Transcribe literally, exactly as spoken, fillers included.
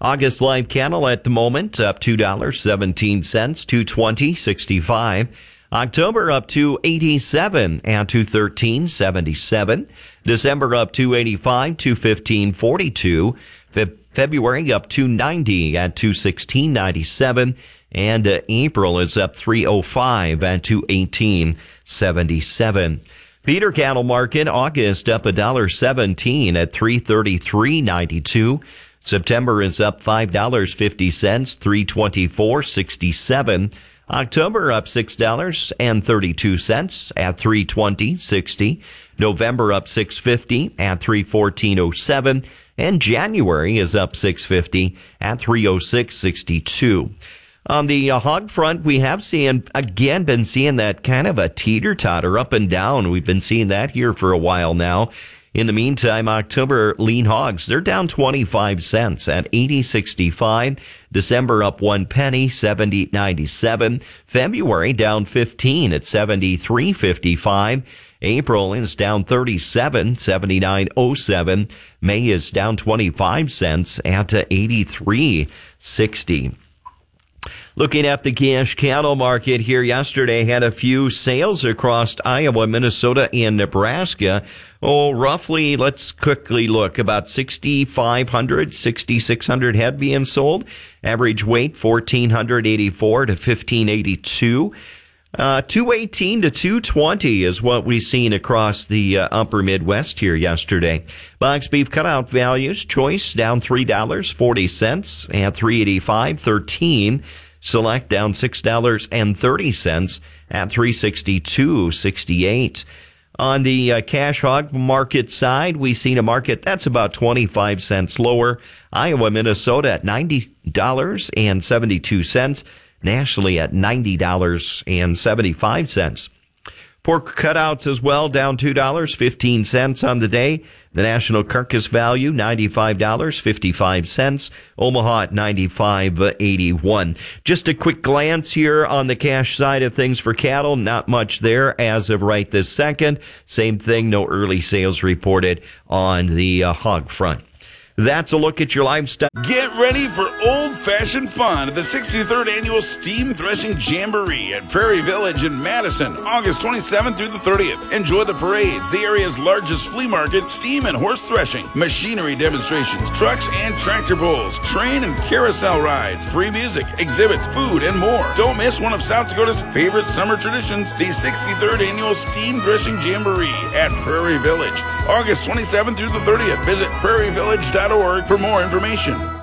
August live cattle at the moment up two dollars and seventeen cents, two twenty point six five. October up to eighty-seven and two thirteen seventy-seven. December up to eighty-five, two fifteen forty-two. Fe- February up to ninety at two sixteen ninety-seven. And uh, April is up three oh five at two eighteen seventy-seven. Feeder cattle market, August up one dollar and seventeen at three thirty-three ninety-two. September is up five dollars and fifty cents, three twenty-four sixty-seven. October up six dollars and thirty-two cents at three twenty sixty. November up six fifty at three fourteen oh seven. And January is up six fifty at three oh six sixty-two. On the uh, hog front, we have seen, again, been seeing that kind of a teeter-totter up and down. We've been seeing that here for a while now. In the meantime, October lean hogs, they're down twenty-five cents at eighty sixty-five. December up one penny, seventy ninety-seven. February down fifteen at seventy-three fifty-five. April is down thirty-seven, seventy-nine oh seven. May is down twenty-five cents at eighty-three sixty. Looking at the cash cattle market here yesterday, had a few sales across Iowa, Minnesota, and Nebraska. Oh, roughly, let's quickly look, about sixty-five hundred, sixty-six hundred head being sold. Average weight, fourteen eighty-four to fifteen eighty-two. Uh, two eighteen to two twenty is what we've seen across the uh, upper Midwest here yesterday. Box beef cutout values, choice down three dollars and forty cents at three eighty-five thirteen. Select down six dollars and thirty cents at three sixty-two sixty-eight. On the uh, cash hog market side, we've seen a market that's about twenty-five cents lower. Iowa, Minnesota at ninety dollars and seventy-two cents. Nationally at ninety dollars and seventy-five cents. Pork cutouts as well, down two dollars and fifteen cents on the day. The national carcass value, ninety-five dollars and fifty-five cents. Omaha at ninety-five eighty-one. Just a quick glance here on the cash side of things for cattle. Not much there as of right this second. Same thing, no early sales reported on the uh, hog front. That's a look at your livestock. Get ready for old-fashioned fun at the sixty-third Annual Steam Threshing Jamboree at Prairie Village in Madison, August twenty-seventh through the thirtieth. Enjoy the parades, the area's largest flea market, steam and horse threshing, machinery demonstrations, trucks and tractor pulls, train and carousel rides, free music, exhibits, food, and more. Don't miss one of South Dakota's favorite summer traditions, the sixty-third Annual Steam Threshing Jamboree at Prairie Village, August twenty-seventh through the thirtieth. Visit prairie village dot org for more information.